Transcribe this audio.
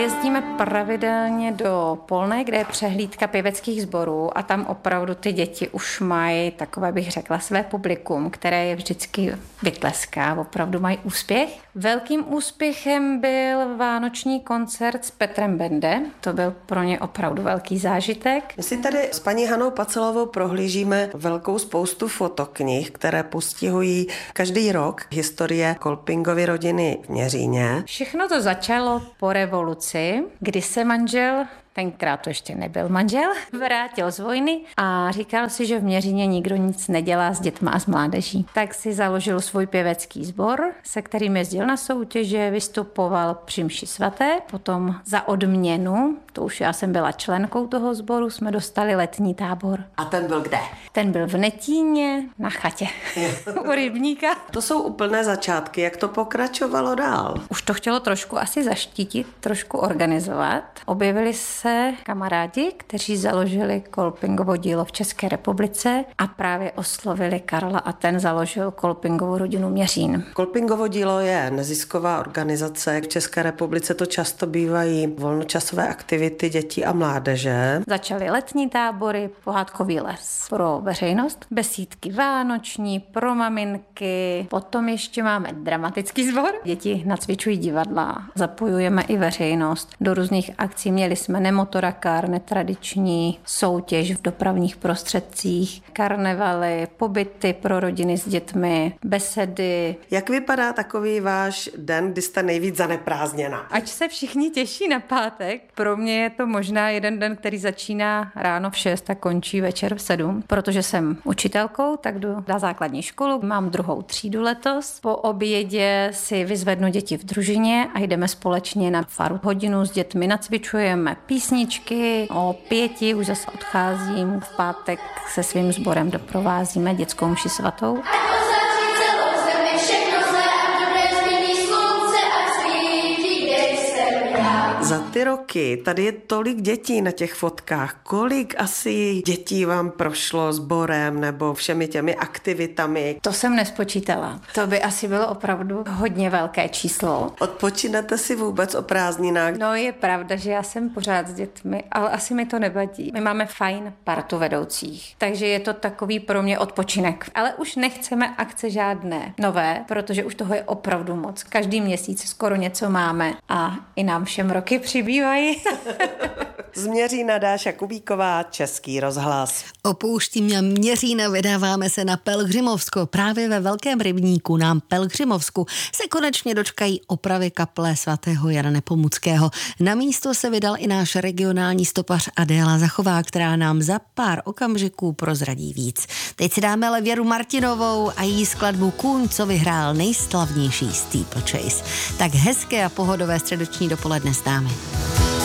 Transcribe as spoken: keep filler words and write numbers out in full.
Jezdíme pravidelně do Polné, kde je přehlídka pěveckých sborů a tam opravdu ty děti už mají, takové bych řekla, své publikum, které je vždycky vytleská, opravdu mají úspěch. Velkým úspěchem byl vánoční koncert s Petrem Bende, to byl pro ně opravdu velký zážitek. My si tady s paní Hanou Pacelovou prohlížíme velkou spoustu fotoknih, které postihují každý rok historie Kolpingovy rodiny v Měříně. Všechno to začalo po revoluci, kdy se manžel, tenkrát to ještě nebyl manžel, vrátil z vojny a říkal si, že v Měříně nikdo nic nedělá s dětma a s mládeží. Tak si založil svůj pěvecký sbor, se kterým jezdil na soutěže, vystupoval při mši svaté, potom za odměnu, to už já jsem byla členkou toho sboru, jsme dostali letní tábor. A ten byl kde? Ten byl v Netíně na chatě u rybníka. To jsou úplné začátky, jak to pokračovalo dál? Už to chtělo trošku asi zaštítit, trošku organizovat. Objevili se kamarádi, kteří založili Kolpingovo dílo v České republice a právě oslovili Karla a ten založil Kolpingovu rodinu Měřín. Kolpingovo dílo je nezisková organizace. V České republice to často bývají volnočasové aktivity dětí a mládeže. Začaly letní tábory, pohádkový les pro veřejnost, besídky vánoční, pro maminky, potom ještě máme dramatický sbor. Děti nacvičují divadla, zapojujeme i veřejnost do různých akcí. Měli jsme nemotorakár, netradiční soutěž v dopravních prostředcích, karnevaly, pobyty pro rodiny s dětmi, besedy. Jak vypadá takový váš den, kdy jste nejvíc zaneprázdněna? Ať se všichni těší na pátek. Pro mě je to možná jeden den, který začíná ráno v šest a končí večer v sedm, protože jsem učitelkou, tak jdu na základní školu, mám druhou třídu letos. Po obědě si vyzvednu děti v družině a jdeme společně na faru. Hodinu s dětmi nacvičujeme písničky, o pěti už zase odcházím, v pátek se svým sborem doprovázíme dětskou mši svatou. Za ty roky tady je tolik dětí na těch fotkách. Kolik asi dětí vám prošlo sborem nebo všemi těmi aktivitami? To jsem nespočítala. To by asi bylo opravdu hodně velké číslo. Odpočinete si vůbec o prázdninách? No je pravda, že já jsem pořád s dětmi, ale asi mi to nevadí. My máme fajn partu vedoucích, takže je to takový pro mě odpočinek. Ale už nechceme akce žádné nové, protože už toho je opravdu moc. Každý měsíc skoro něco máme a i nám všem roky přibývají. Z Měřína Dáša Kubíková, Český rozhlas. Opouštíme Měřína, vydáváme se na Pelhřimovsko. Právě ve Velkém rybníku nám Pelhřimovsku se konečně dočkají opravy kaple svatého Jana Nepomuckého. Na místo se vydal i náš regionální stopař Adéla Zachová, která nám za pár okamžiků prozradí víc. Teď si dáme ale Věru Martinovou a její skladbu Kůň, co vyhrál nejslavnější Steeplechase. Tak hezké a pohodové středeční dopoledne s námi.